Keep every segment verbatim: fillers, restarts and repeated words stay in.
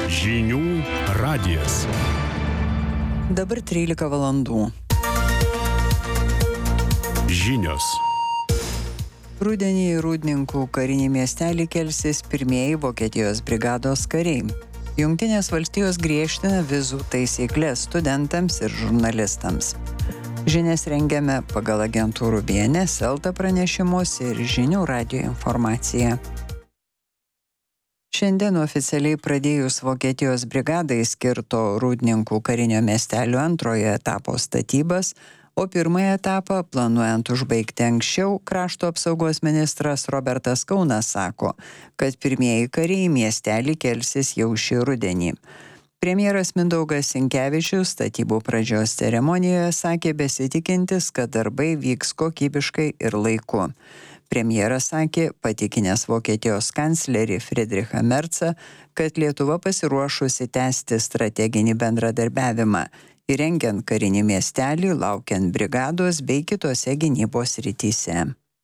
Žinių radijas. Dabar trylika valandų. Žinios. Rudenį į Rūdninkų karinį miestelį kelsis pirmieji Vokietijos brigados kariai. Jungtinės valstijos griežtina vizų taisyklės studentams ir žurnalistams. Žinias rengiame pagal agentūrų B N S, Elta pranešimus ir Žinių radijo informaciją. Šiandien oficialiai pradėjus Vokietijos brigadai skirto Rūdninkų karinio miestelio antrojo etapo statybas, o pirmąjį etapą planuojant užbaigti anksčiau, krašto apsaugos ministras Robertas Kaunas sako, kad pirmieji kariai į miestelį kelsis jau šį rudenį. Premjeras Mindaugas Sinkevičius statybų pradžios ceremonijoje sakė besitikintis, kad darbai vyks kokybiškai ir laiku. Premjeras sakė, patikinęs Vokietijos kanclerį Friedrichą Merzą, kad Lietuva pasiruošusi tęsti strateginį bendradarbiavimą, įrengiant karinį miestelį, laukiant brigados bei kitose gynybos srityse.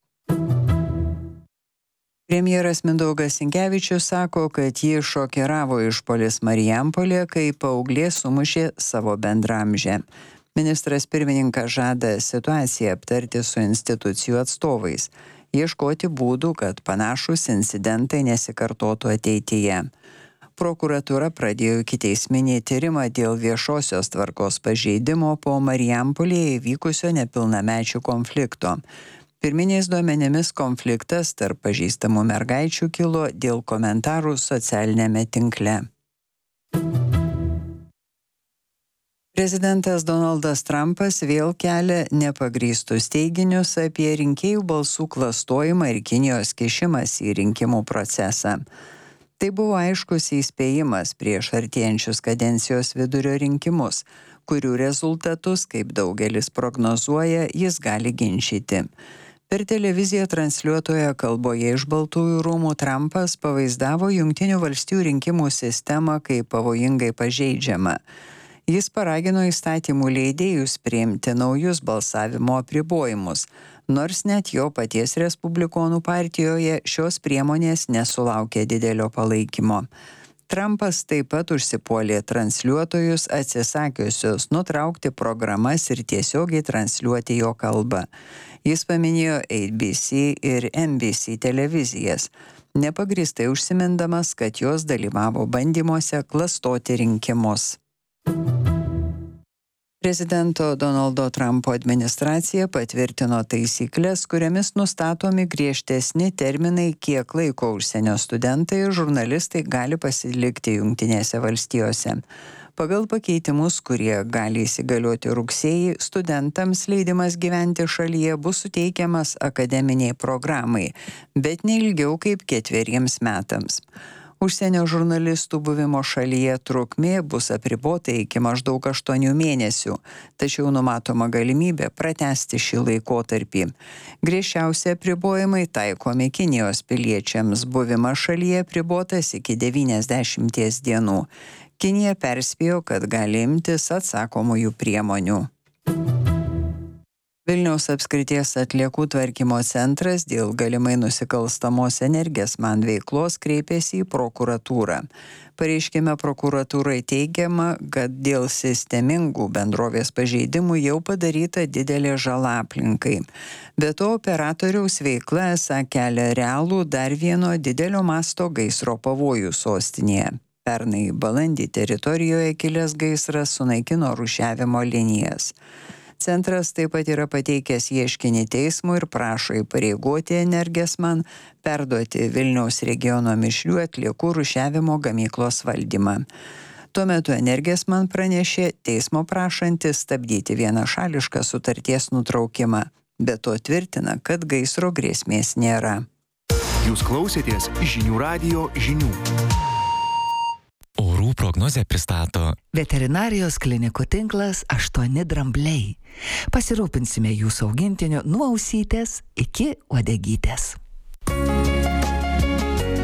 Premjeras Mindaugas Sinkevičius sako, kad jį šokiravo išpuolis Marijampolėje, kai paauglė sumušė savo bendramžę. Ministras pirmininkas žada situaciją aptarti su institucijų atstovais, ieškoti būdų, kad panašūs incidentai nesikartotų ateityje. Prokuratūra pradėjo ikiteisminį tyrimą dėl viešosios tvarkos pažeidimo po Marijampolėje įvykusio nepilnamečių konflikto. Pirminiais duomenimis konfliktas tarp pažįstamų mergaičių kilo dėl komentarų socialinėme tinkle. Prezidentas Donaldas Trumpas vėl kelia nepagrįstus teiginius apie rinkėjų balsų klastojimą ir Kinijos kišimąsi į rinkimų procesą. Tai buvo aiškus įspėjimas prieš artėjančius kadencijos vidurio rinkimus, kurių rezultatus, kaip daugelis prognozuoja, jis gali ginčyti. Per televiziją transliuotoje kalboje iš Baltųjų rūmų Trumpas pavaizdavo Jungtinių valstijų rinkimų sistemą kaip pavojingai pažeidžiamą. Jis paragino įstatymų leidėjus priimti naujus balsavimo apribojimus, nors net jo paties Respublikonų partijoje šios priemonės nesulaukė didelio palaikymo. Trumpas taip pat užsipuolė transliuotojus atsisakiusius nutraukti programas ir tiesiogiai transliuoti jo kalbą. Jis paminėjo A B C ir N B C televizijas, nepagrįstai užsimindamas, kad jos dalyvavo bandymuose klastoti rinkimus. Prezidento Donaldo Trumpo administracija patvirtino taisyklės, kuriamis nustatomi griežtesni terminai, kiek laiko užsienio studentai ir žurnalistai gali pasilikti Jungtinėse valstijose. Pagal pakeitimus, kurie gali įsigalioti rugsėjį, studentams leidimas gyventi šalyje bus suteikiamas akademiniai programai, bet ne ilgiau kaip ketveriems metams. Užsienio žurnalistų buvimo šalyje trukmė bus apribota iki maždaug aštuonių mėnesių, tačiau numatoma galimybė pratęsti šį laikotarpį. Griežčiausi apribojimai taikomi Kinijos piliečiams, buvimas šalyje apribotas iki devyniasdešimties dienų. Kinija perspėjo, kad gali imtis atsakomųjų priemonių. Vilniaus apskrities atliekų tvarkymo centras dėl galimai nusikalstamos Energesman veiklos kreipėsi į prokuratūrą. Pareiškime prokuratūrai teigiama, kad dėl sistemingų bendrovės pažeidimų jau padaryta didelė žala aplinkai. Be to, operatoriaus veikla esą kelia realų dar vieno didelio masto gaisro pavojų sostinėje. Pernai balandį teritorijoje kilęs gaisras sunaikino rūšiavimo linijas. Centras taip pat yra pateikęs ieškinį teismui ir prašo įpareigoti Energesman perduoti Vilniaus regiono mišrių atliekų rūšiavimo gamyklos valdymą. Tuo metu Energesman pranešė teismo prašantis stabdyti vienašališką sutarties nutraukimą, be to tvirtina, kad gaisro grėsmės nėra. Jūs klausėtės Žinių radijo žinių. Orų prognozę pristato Veterinarijos klinikų tinklas aštuoni drambliai. Pasirūpinsime jūsų augintiniu nuo ausytės iki uodegytės.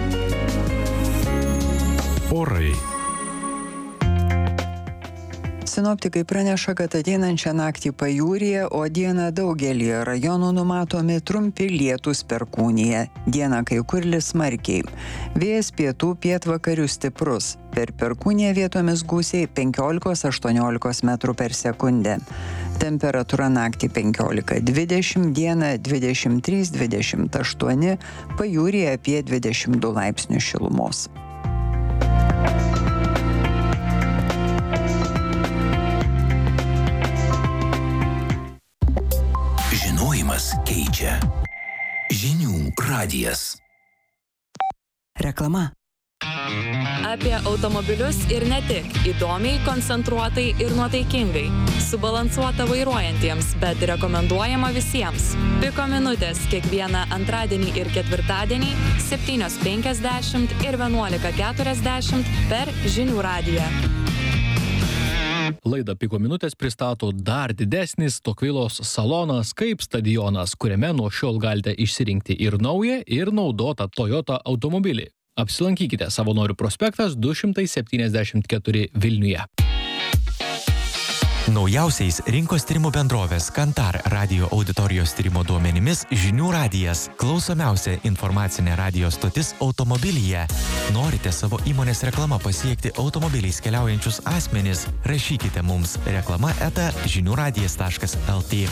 Orai. Sinoptikai praneša, kad ateinančią naktį pajūryje, o dieną daugelį rajonų numatomi trumpi lietūs perkūnija. Dieną kai kur lis smarkiai. Vėjas pietų pietvakarių stiprus. Per perkūniją vietomis gūsiai penkiolika aštuoniolika metrų per sekundę. Temperatūra naktį penkiolika dvidešimt, dieną dvidešimt trys dvidešimt aštuoni, pajūryje apie dvidešimt du laipsnių šilumos. Žinojimas keičia. Žinių radijas. Reklama. Apie automobilius ir ne tik. Įdomiai, koncentruotai ir nuotaikingai. Subalansuota vairuojantiems, bet rekomenduojama visiems. Piko minutės kiekvieną antradienį ir ketvirtadienį septynios penkiasdešimt ir vienuolika keturiasdešimt per Žinių radiją. Laidą Piko minutės pristato dar didesnis Tokvilos salonas kaip stadionas, kuriame nuo šiol galite išsirinkti ir naują, ir naudotą Toyota automobilį. Apsilankykite Savanorių prospektas du šimtai septyniasdešimt keturi Vilniuje. Naujausiais rinkos tyrimų bendrovės Kantar radio auditorijos tyrimo duomenimis Žinių radijas – klausomiausia informacinė radijo stotis automobilyje. Norite savo įmonės reklama pasiekti automobiliais keliaujančius asmenis? Rašykite mums reklama eta žinių radijas taškas el tė.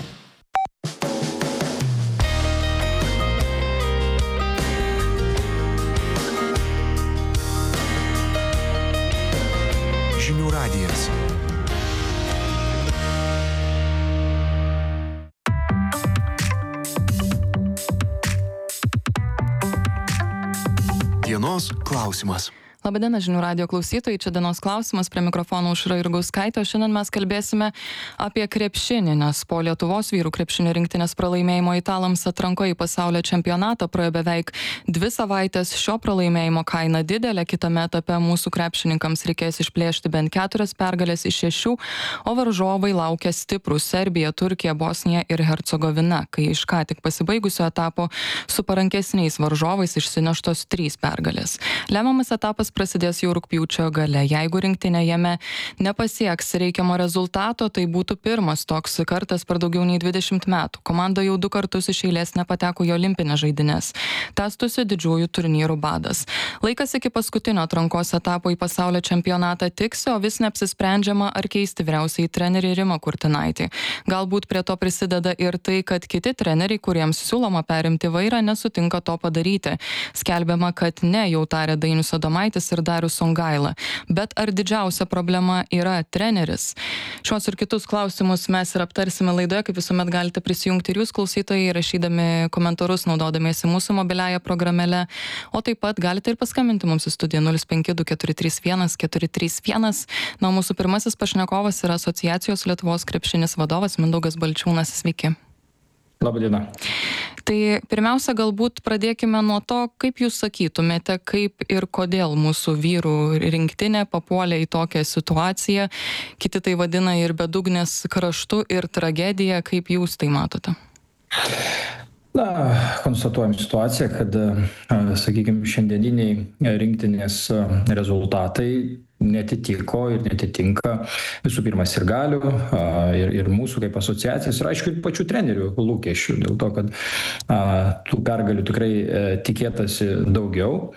Žinių radijas. Dienos klausimas. Labadiena, Žinių radijo klausytojai, čia dienos klausimas, prie mikrofono Aušra Jurgauskaitė, o šiandien mes kalbėsime apie krepšinį, nes po Lietuvos vyrų krepšinio rinktinės pralaimėjimo italams atrankoje į pasaulio čempionatą praėjo beveik dvi savaitės. Šio pralaimėjimo kaina didelė, kitame etape mūsų krepšininkams reikės išplėšti bent keturias pergalės iš šešių, o varžovai laukia stiprūs Serbija, Turkija, Bosnija ir Hercegovina, kai iš ką tik pasibaigusio etapo su parankesniais varžovais išsineštos trys pergalės. Lemiamas etapas prasidės jau rugpjūčio gale. Jeigu rinktinė jame nepasieks reikiamo rezultato, tai būtų pirmas toks kartas per daugiau nei dvidešimt metų. Komanda jau du kartus iš eilės nepateko į olimpines žaidynes. Tęstųsi didžiųjų turnyrų badas. Laikas iki paskutinio atrankos etapo į pasaulio čempionatą tiksi, o vis neapsisprendžiama ar keisti vyriausiąjį trenerį Rimą Kurtinaitį. Galbūt prie to prisideda ir tai, kad kiti treneriai, kuriems siūloma perimti vairą, nesutinka to padaryti. Skelbiama, kad ne, jau tarė Dainius Adomaitis ir Darius Songaila. Bet ar didžiausia problema yra treneris? Šios ir kitus klausimus mes ir aptarsime laidoje, kaip visuomet galite prisijungti ir jūs klausytojai, rašydami komentarus, naudodamiesi mūsų mobiliąją programėlę, o taip pat galite ir paskambinti mums į studiją nulis penki du keturi trys vienas keturi trys vienas. Na, mūsų pirmasis pašnekovas yra Asociacijos Lietuvos krepšinis vadovas Mindaugas Balčiūnas. Sveiki. Labadiena. Tai pirmiausia, galbūt pradėkime nuo to, kaip jūs sakytumėte, kaip ir kodėl mūsų vyrų rinktinė papuolė į tokią situaciją. Kiti tai vadina ir bedugnės kraštu, ir tragedija. Kaip jūs tai matote? Na, konstatuojam situaciją, kad, sakykime, šiandieniniai rinktinės rezultatai netitiko ir netitinka visų pirma sirgalių ir, ir mūsų kaip asociacijos ir aišku ir pačių trenerių lūkesčių, dėl to, kad a, tų pergalių tikrai e, tikėtasi daugiau.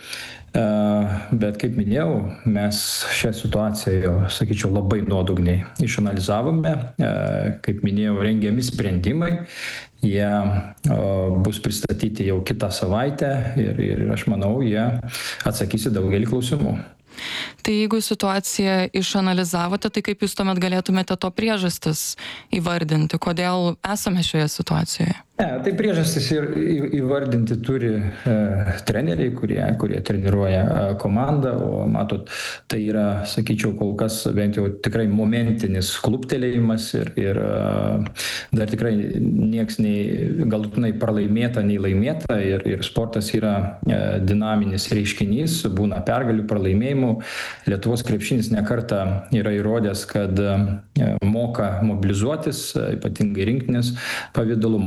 Bet kaip minėjau, mes šią situaciją, jau, sakyčiau, labai nuodugniai išanalizavome. Kaip minėjau, rengiami sprendimai, jie bus pristatyti jau kitą savaitę ir, ir aš manau, jie atsakys į daugelį klausimų. Tai jeigu situaciją išanalizavote, tai kaip jūs tuomet galėtumėte to priežastis įvardinti, kodėl esame šioje situacijoje? Ne, tai priežastis ir įvardinti turi e, treneriai, kurie, kurie treniruoja e, komandą, o matot, tai yra, sakyčiau, kol kas bent jau tikrai momentinis kluptelėjimas ir, ir e, dar tikrai nieks nei galutinai pralaimėta, nei laimėta ir, ir sportas yra e, dinaminis reiškinys, būna pergalių, pralaimėjimų. Lietuvos krepšinis nekartą yra įrodęs, kad e, moka mobilizuotis, ypatingai rinktinės pavidalu, moka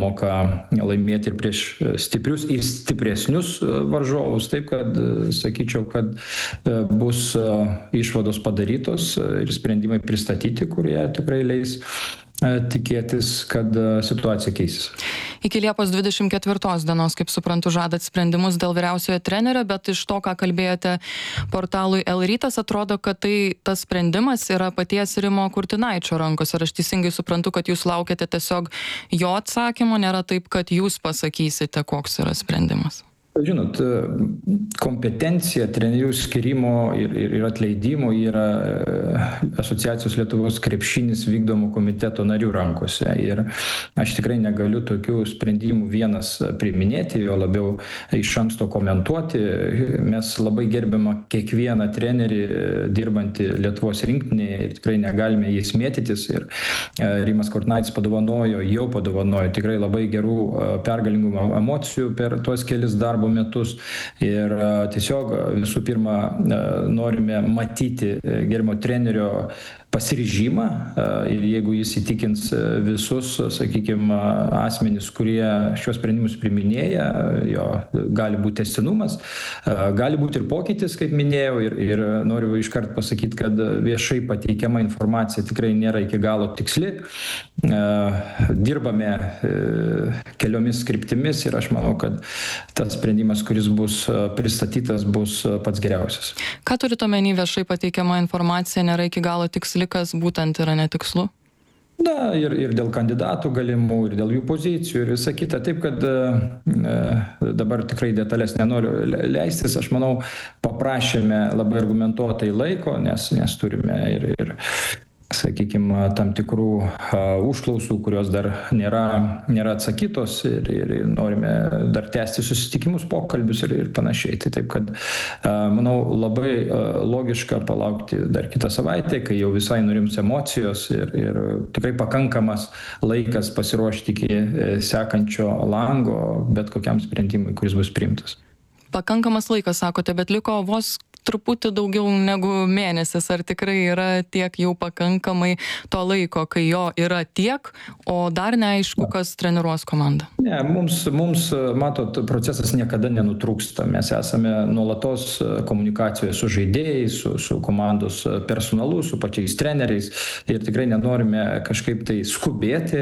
laimėti ir prieš stiprius ir stipresnius varžovus. Taip, kad sakyčiau, kad bus išvados padarytos ir sprendimai pristatyti, kurie tikrai leis tikėtis, kad situacija keisis. Iki Liepos dvidešimt ketvirtos dienos, kaip suprantu, žadat sprendimus dėl vyriausiojo trenerio, bet iš to, ką kalbėjote portalui L rytas, atrodo, kad tai tas sprendimas yra paties Rimo Kurtinaičio rankose. Ar aš teisingai suprantu, kad jūs laukiate tiesiog jo atsakymo, nėra taip, kad jūs pasakysite, koks yra sprendimas? Žinot, kompetencija trenerių skirimo ir, ir, ir atleidimo yra Asociacijos Lietuvos krepšinis vykdomų komiteto narių rankose. Ir aš tikrai negaliu tokių sprendimų vienas priiminėti, jo labiau iš anksto komentuoti. Mes labai gerbiamą kiekvieną trenerį dirbantį Lietuvos rinktinėje ir tikrai negalime jais mėtytis. Ir Rimas Kurtinaitis padovanojo, jau padovanojo tikrai labai gerų pergalingų emocijų per tuos kelis darbo metus ir tiesiog visų pirma norime matyti gerbiamo trenerio pasiryžimą ir jeigu jis įtikins visus, sakykime, asmenys, kurie šios sprendimus priiminėja, jo gali būti tęstinumas, gali būti ir pokytis, kaip minėjau, ir, ir noriu iškart pasakyti, kad viešai pateikiama informacija tikrai nėra iki galo tiksli. Dirbame keliomis kryptimis ir aš manau, kad tas sprendimas, kuris bus pristatytas, bus pats geriausias. Ką turite omeny viešai pateikiama informacija nėra iki galo tiksli, kas būtent yra netikslu? Na, ir, ir dėl kandidatų galimų, ir dėl jų pozicijų, ir visa kita. Taip, kad e, dabar tikrai detalės nenoriu leistis. Aš manau, paprašėme labai argumentuotai laiko, nes, nes turime ir, ir sakykime, tam tikrų a, užklausų, kurios dar nėra, nėra atsakytos ir, ir, ir norime dar tęsti susitikimus, pokalbius ir, ir panašiai. Tai taip, kad a, manau, labai a, logiška palaukti dar kitą savaitę, kai jau visai nurims emocijos ir, ir tikrai pakankamas laikas pasiruošti iki sekančio lango bet kokiam sprendimui, kuris bus priimtas. Pakankamas laikas, sakote, bet liko vos truputį daugiau negu mėnesis. Ar tikrai yra tiek jau pakankamai to laiko, kai jo yra tiek, o dar neaišku, kas treniruos komandą? Ne, mums, mums, matot, procesas niekada nenutrūksta. Mes esame nuolatos komunikacijoje su žaidėjais, su, su komandos personalu, su pačiais treneriais ir tikrai nenorime kažkaip tai skubėti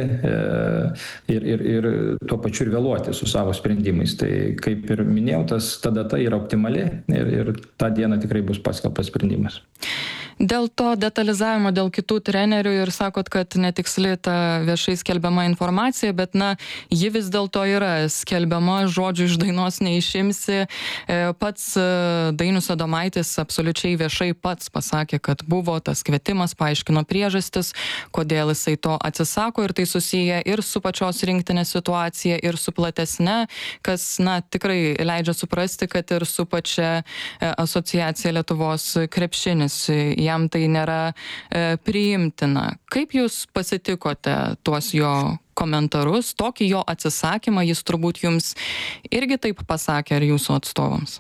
ir, ir, ir tuo pačiu ir vėluoti su savo sprendimais. Tai kaip ir minėjau, tas, ta data yra optimali ir, ir tą dieną tikrai bus paskelbtas sprendimas. Dėl to detalizavimo, dėl kitų trenerių ir sakot, kad netiksli ta viešai skelbiama informacija, bet na, ji vis dėlto yra skelbiama, žodžių iš dainos neišimsi. Pats Dainius Adomaitis absoliučiai viešai pats pasakė, kad buvo tas kvietimas, paaiškino priežastis, kodėl jisai to atsisako ir tai susiję ir su pačios rinktinės situacija, ir su platesne, kas na, tikrai leidžia suprasti, kad ir su pačia asociacija Lietuvos krepšinis jam tai nėra e, priimtina. Kaip jūs pasitikote tuos jo komentarus, tokį jo atsisakymą, jis turbūt jums irgi taip pasakė ar jūsų atstovams?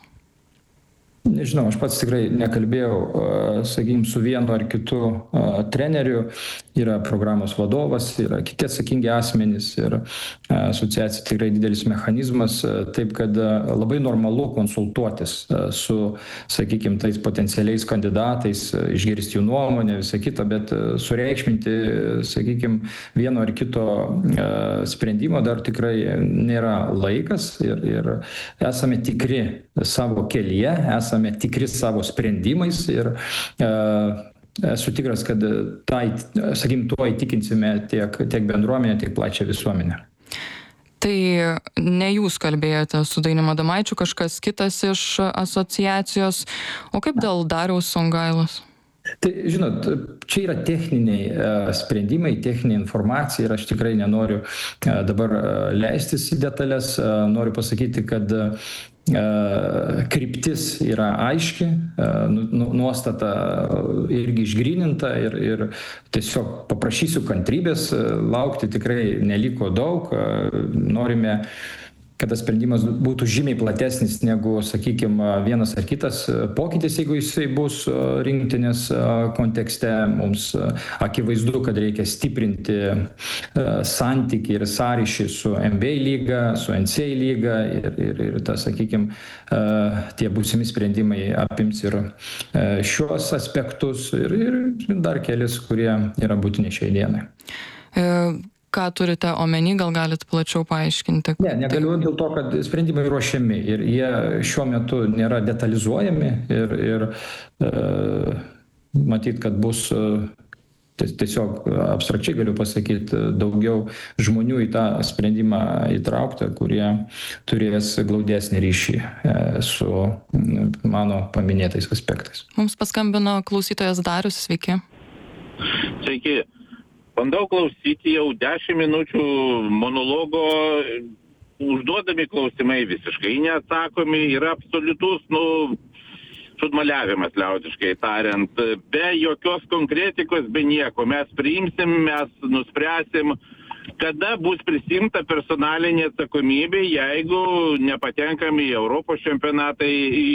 Nežinau, aš pats tikrai nekalbėjau, sakykime, su vienu ar kitu treneriu. Yra programos vadovas, yra kiti atsakingi asmenys ir asociacija tikrai didelis mechanizmas. Taip, kad labai normalu konsultuotis su, sakykime, tais potencialiais kandidatais, išgirsti jų nuomonę, visą kitą, bet sureikšminti, sakykime, vieno ar kito sprendimo dar tikrai nėra laikas ir, ir esame tikri savo kelyje, esame tikri savo sprendimais ir uh, esu tikras, kad tai, sakykim, tuo įtikinsime tiek, tiek bendruomenę, tiek plačią visuomenę. Tai ne jūs kalbėjote su Dainiumi Adomaičiu, kažkas kitas iš asociacijos, o kaip dėl Dariaus Songailos? Tai, žinot, čia yra techniniai uh, sprendimai, techninė informacija ir aš tikrai nenoriu uh, dabar uh, leistis į detalės. Uh, noriu pasakyti, kad uh, kryptis yra aiški, nu, nuostata irgi išgryninta ir, ir tiesiog paprašysiu kantrybės, laukti tikrai neliko daug, norime kad tas sprendimas būtų žymiai platesnis negu, sakykime, vienas ar kitas pokytis, jeigu jisai bus rinktinės kontekste. Mums akivaizdu, kad reikia stiprinti santykį ir sąryšį su N B A lyga, su N C A A lyga ir, ir, ir tas, sakykime, tie būsimi sprendimai apims ir šios aspektus ir, ir dar kelis, kurie yra būtini šiai dienai. E... Ką turite omeny, gal galit plačiau paaiškinti? Ne, negaliu dėl to, kad sprendimai ruošiami ir jie šiuo metu nėra detalizuojami ir, ir e, matyt, kad bus tiesiog abstrakčiai galiu pasakyti daugiau žmonių į tą sprendimą įtraukta, kurie turės glaudesnį ryšį su mano paminėtais aspektais. Mums paskambino klausytojas Darius, sveiki. Sveiki. Bandau klausyti jau dešimt minučių monologo, užduodami klausimai visiškai neatsakomi, yra absoliutus, nu, šudmaliavimas, liaudiškai tariant, be jokios konkretikos, be nieko. Mes priimsim, mes nuspręsim, kada bus prisimta personalinė atsakomybė, jeigu nepatenkam į Europos čempionatą,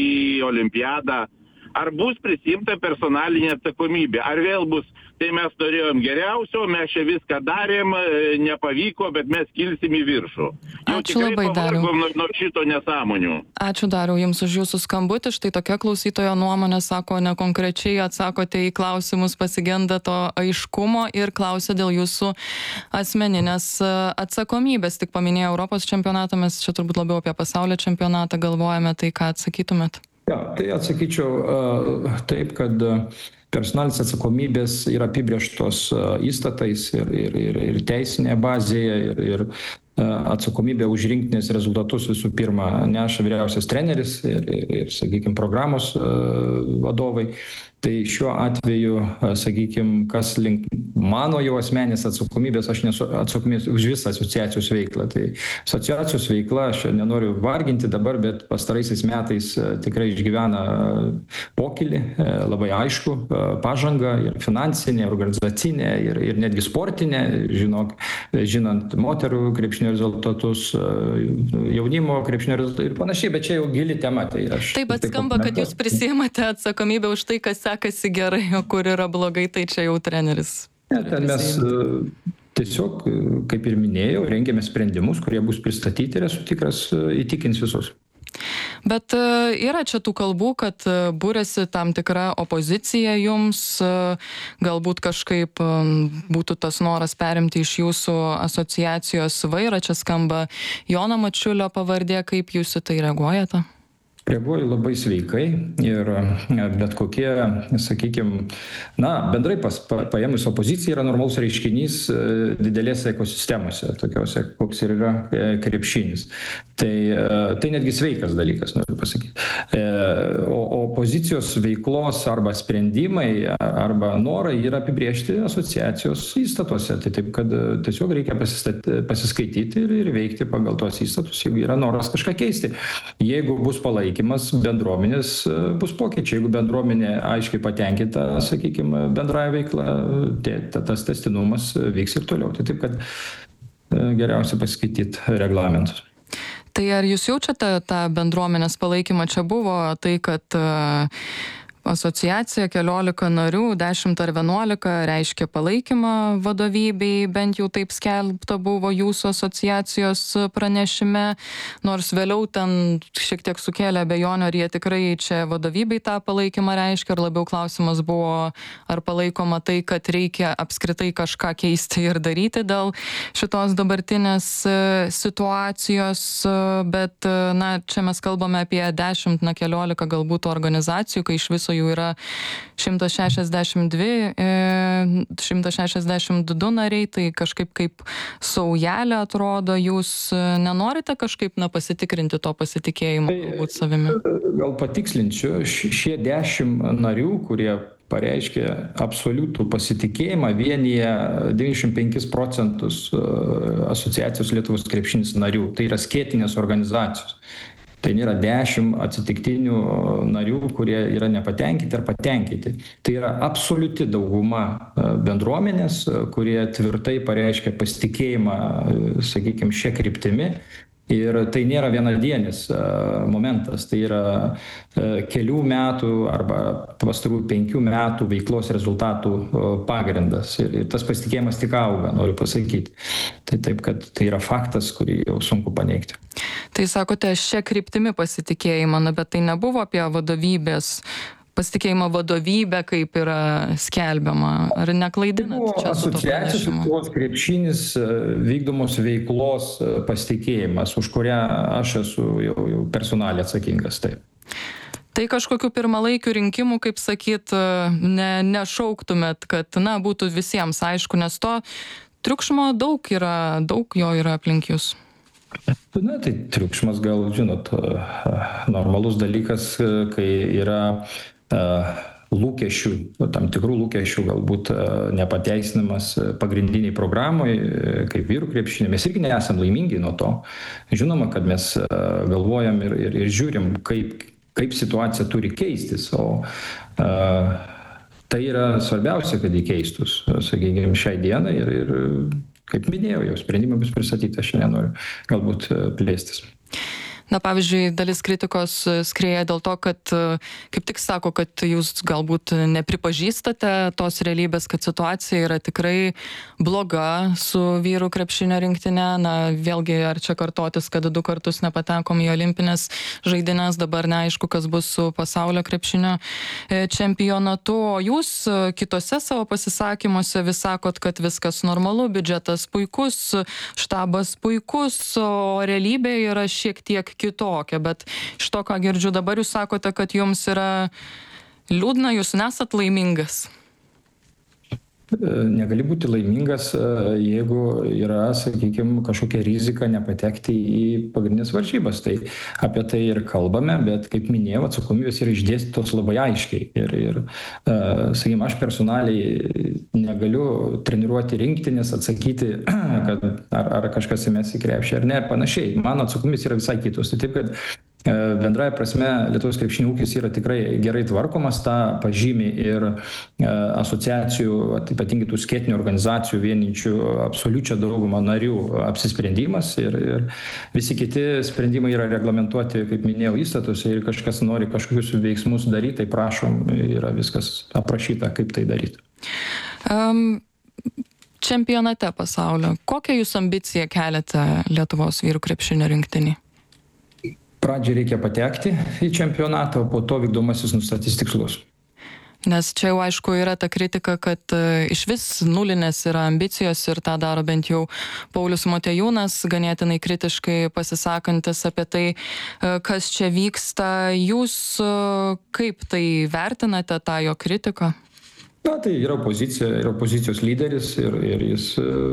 į olimpiadą. Ar bus prisimta personalinė atsakomybė, ar vėl bus, tai mes norėjom geriausio, mes čia viską darėm, nepavyko, bet mes kilsim į viršų. Jau Ačiū labai, Dariau. Nuo, nuo šito nesąmonių. Ačiū, Dariau, jums už jūsų skambutį. Štai tokia klausytojo nuomonė, sako, nekonkrečiai atsakote į klausimus, pasigenda to aiškumo ir klausia dėl jūsų asmeninės atsakomybės. Tik paminėjo Europos čempionatą, mes čia turbūt labiau apie pasaulio čempionatą galvojame, tai ką atsakytumėt? Ja, tai atsakyčiau uh, taip, kad personalinės atsakomybės yra apibrėžtos uh, įstatais ir, ir, ir, ir teisinėje bazėje ir, ir uh, atsakomybė už rinktinės rezultatus visų pirma neša vyriausias treneris ir, ir, ir sakykime, programos uh, vadovai. Tai šiuo atveju, sakykime, kas link mano jau asmenės atsakomybės, aš nesu atsakomybės už visą asociacijos veiklą. Tai asociacijos veikla, aš nenoriu varginti dabar, bet pastaraisiais metais tikrai išgyvena pokylį, labai aišku, pažangą ir finansinė, organizacinė ir, ir netgi sportinė, žinok, žinant moterų krepšinio rezultatus, jaunimo krepšinio rezultatus ir panašiai, bet čia jau gili tema. Tai aš, taip, bet skamba, kad jūs prisiimate atsakomybę už tai, kas sekasi gerai, o kur yra blogai, tai čia jau treneris. Ne, ten mes tiesiog, kaip ir minėjau, rengėme sprendimus, kurie bus pristatyti ir esu tikras įtikins visus. Bet yra čia tų kalbų, kad būrėsi tam tikra opozicija jums, galbūt kažkaip būtų tas noras perimti iš jūsų asociacijos vairą, čia skamba Jono Mačiulio pavardė, kaip jūs į tai reaguojate? Reaguoju labai sveikai ir bet kokie, sakykime, na, bendrai pas, pa, paėmus opozicija yra normalus reiškinys didelėse ekosistemose, tokiuose, koks ir yra krepšinis. Tai, tai netgi sveikas dalykas, noriu pasakyti. O opozicijos veiklos arba sprendimai arba norai yra apibriežti asociacijos įstatuose. Tai taip, kad tiesiog reikia pasiskaityti ir, ir veikti pagal tuos įstatus, jeigu yra noras kažką keisti. Jeigu bus palaikymas bendruomenės, bus pokyčiai. Jeigu bendruomenė aiškiai patenkinta, sakykime, bendrąją veiklą, tai tas tęstinumas vyks ir toliau. Tai taip, kad geriausia paskaityti reglamentus. Tai ar jūs jaučiate tą bendruomenės palaikymą? Čia buvo tai, kad asociacija keliolika narių, dešimt ar vienuolika reiškia palaikymą vadovybei, bent jau taip skelbta buvo jūsų asociacijos pranešime, nors vėliau ten šiek tiek sukėlė abejonių, ar jie tikrai čia vadovybei tą palaikymą reiškia, ar labiau klausimas buvo, ar palaikoma tai, kad reikia apskritai kažką keisti ir daryti dėl šitos dabartinės situacijos, bet, na, čia mes kalbame apie dešimt, na, keliolika galbūt organizacijų, kai iš viso jų yra šimtas šešiasdešimt dvi, šimtas šešiasdešimt du nariai, tai kažkaip kaip saujelė atrodo, jūs nenorite kažkaip, na, pasitikrinti to pasitikėjimo galbūt savimi? Gal patikslinčiau, šie dešimt narių, kurie pareiškė absoliutų pasitikėjimą, vienyje devyniasdešimt penkis procentus asociacijos Lietuvos krepšinis narių, tai yra skėtinės organizacijos. Tai nėra dešimt atsitiktinių narių, kurie yra nepatenkinti ar patenkinti. Tai yra absoliuti dauguma bendruomenės, kurie tvirtai pareiškia pasitikėjimą, sakykime, šią kryptimį. Ir tai nėra vienadienis momentas, tai yra kelių metų arba pastarųjų penkių metų veiklos rezultatų pagrindas. Ir tas pasitikėjimas tik auga, noriu pasakyti. Tai taip, kad tai yra faktas, kurį jau sunku paneigti. Tai sakote, šią kryptimį pasitikėjimą, na, bet tai nebuvo apie vadovybės pasitikėjimą vadovybę, kaip yra skelbiama. Ar neklaidinat čia su to pranešimu? Asociacijos krepšinis vykdomos veiklos pasitikėjimas, už kurią aš esu jau, jau personaliai atsakingas. Taip. Tai kažkokių pirmalaikių rinkimų, kaip sakyt, ne, nešauktumėt, kad, na, būtų visiems aišku, nes to triukšmo daug yra, daug jo yra aplink jūs. Na, tai triukšmas gal, žinot, normalus dalykas, kai yra lūkesčių, tam tikrų lūkesčių galbūt nepateisinamas pagrindiniai programai, kaip vyrų krepšinio. Mes irgi nesam laimingi nuo to. Žinoma, kad mes galvojam ir, ir, ir žiūrim, kaip, kaip situacija turi keistis, o a, tai yra svarbiausia, kad jį keistus, sakykime, šiai dienai ir, ir kaip minėjau, jau sprendimai bus pristatyti, aš nenoriu galbūt plėstis. Na, pavyzdžiui, dalis kritikos skrieja dėl to, kad kaip tik sako, kad jūs galbūt nepripažįstate tos realybės, kad situacija yra tikrai bloga su vyrų krepšinio rinktinė. Na, vėlgi, ar čia kartotis, kad du kartus nepatekom į olimpinės žaidynes, dabar neaišku, kas bus su pasaulio krepšinio čempionatu. O jūs kitose savo pasisakymuose vis sakot, kad viskas normalu, biudžetas puikus, štabas puikus, o realybė yra šiek tiek kitokia, bet iš to, ką girdžiu dabar, jūs sakote, kad jums yra liūdna, jūs nesat laimingas. Negali būti laimingas, jeigu yra, sakykime, kažkokia rizika nepatekti į pagrindinės varžybas. Tai apie tai ir kalbame, bet, kaip minėjau, atsakomybės yra išdėstytos labai aiškiai. Ir, ir sakykime, aš personaliai negaliu treniruoti rinktinės, atsakyti, kad ar, ar kažkas įmes į krepšį ar ne, ir panašiai. Mano atsakomybės yra visai kitos. Tai taip, kad bendraja prasme Lietuvos krepšinio ūkis yra tikrai gerai tvarkomas, tą pažymi ir asociacijų, ypatingai tų skėtinių organizacijų vieninčių absoliučią daugumą narių apsisprendimas ir, ir visi kiti sprendimai yra reglamentuoti, kaip minėjau, įstatuose ir kažkas nori kažkokius veiksmus daryti, tai prašom, yra viskas aprašyta, kaip tai daryti. Um... Čempionate pasaulio, kokią jūs ambiciją keliate Lietuvos vyrų krepšinio rinktinį? Pradžiai reikia patekti į čempionatą, o po to vykdomasis nustatys tikslus. Nes čia jau aišku yra ta kritika, kad iš vis nulinės yra ambicijos ir tą daro bent jau Paulius Motiejūnas, ganėtinai kritiškai pasisakantis apie tai, kas čia vyksta. Jūs kaip tai vertinate, tą jo kritiką? Na, tai yra opozicija, yra opozicijos lyderis ir, ir jis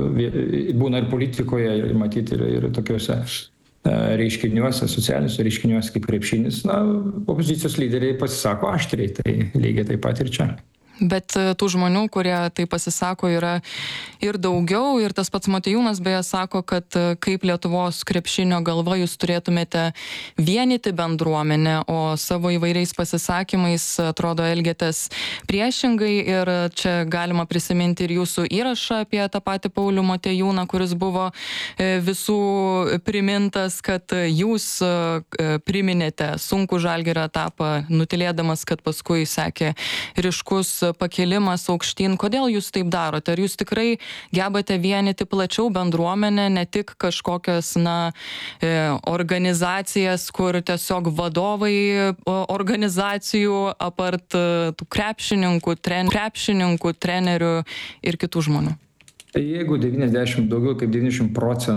būna ir politikoje, ir matyti, ir, ir tokiuose reiškiniuose, socialiniuose reiškiniuose kaip krepšinis. Na, opozicijos lyderiai pasisako aštriai, tai lygiai taip pat ir čia. Bet tų žmonių, kurie tai pasisako, yra ir daugiau. Ir tas pats Motiejūnas beje sako, kad kaip Lietuvos krepšinio galva jūs turėtumėte vienyti bendruomenę, o savo įvairiais pasisakymais atrodo elgiatės priešingai. Ir čia galima prisiminti ir jūsų įrašą apie tą patį Paulių Motiejūną, kuris buvo visų primintas, kad jūs priminėte sunkų Žalgirio etapą, nutilėdamas, kad paskui sekė ryškus pakilimas aukštyn. Kodėl jūs taip darote? Ar jūs tikrai gebate vienyti plačiau bendruomenę, ne tik kažkokias, na, organizacijas, kur tiesiog vadovai organizacijų apart tų krepšininkų, tren, krepšininkų, trenerių ir kitų žmonių? Jeigu devyniasdešimt, daugiau kaip devyniasdešimt procentų